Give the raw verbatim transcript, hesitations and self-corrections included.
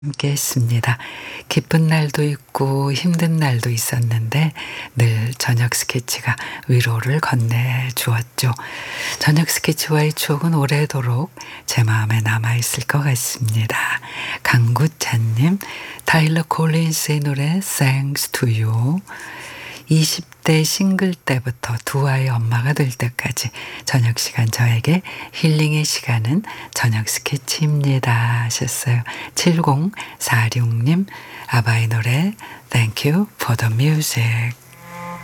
함께 했습니다. 기쁜 날도 있고 힘든 날도 있었는데 늘 저녁 스케치가 위로를 건네주었죠. 저녁 스케치와의 추억은 오래도록 제 마음에 남아있을 것 같습니다. 강구찬님, 타일러 콜린스의 노래 Thanks to You. 이십 대 싱글 때부터 두 아이의 엄마가 될 때까지 저녁 시간 저에게 힐링의 시간은 저녁 스케치입니다 하셨어요. 칠공사육님, 아바의 노래 Thank you for the music.